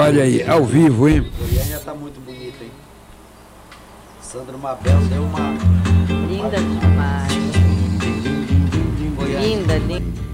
trabalho aí, ao vivo, hein? Goiânia tá muito bonita, hein? Sandra Mabel deu uma... Linda demais. Goiânia. Linda, linda.